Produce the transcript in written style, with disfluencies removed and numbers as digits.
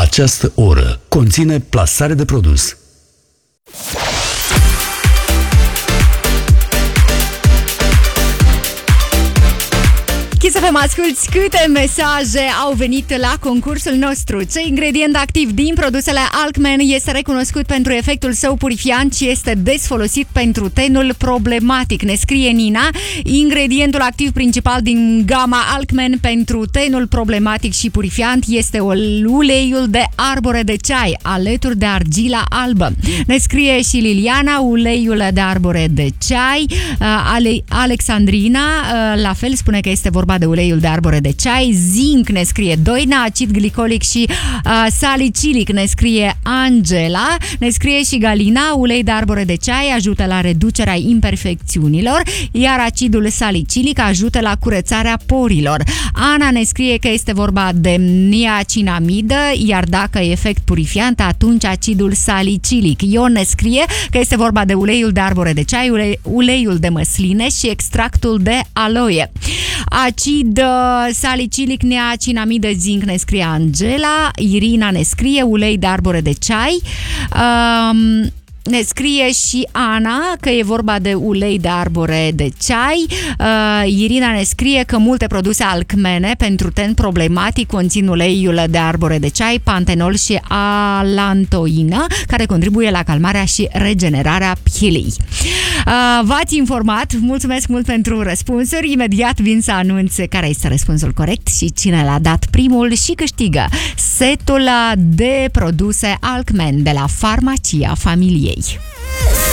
Această oră conține plasare de produs. Să vă asculți câte mesaje au venit la concursul nostru. Ce ingredient activ din produsele Alcman este recunoscut pentru efectul său purifiant și este des folosit pentru tenul problematic? Ne scrie Nina. Ingredientul activ principal din gama Alcman pentru tenul problematic și purifiant este uleiul de arbore de ceai, alături de argila albă. Ne scrie și Liliana, uleiul de arbore de ceai. Alexandrina, la fel, spune că este vorba de uleiul de arbore de ceai. Zinc, ne scrie Doina. Acid glicolic și salicilic, ne scrie Angela. Ne scrie și Galina, ulei de arbore de ceai ajută la reducerea imperfecțiunilor, iar acidul salicilic ajută la curățarea porilor. Ana ne scrie că este vorba de niacinamidă, iar dacă e efect purifiant, atunci acidul salicilic. Ion ne scrie că este vorba de uleiul de arbore de ceai, uleiul de măsline și extractul de aloe. Acid salicilic, niacinamidă, zinc, ne scrie Angela. Irina ne scrie ulei de arbore de ceai. Ne scrie și Ana că e vorba de ulei de arbore de ceai. Irina ne scrie că multe produse alcmene pentru ten problematic conțin uleiul de arbore de ceai, pantenol și alantoină, care contribuie la calmarea și regenerarea pielei. V-ați informat, mulțumesc mult pentru răspunsuri. Imediat vin să anunț care este răspunsul corect și cine l-a dat primul și câștigă setul de produse Alcman de la Farmacia Familiei.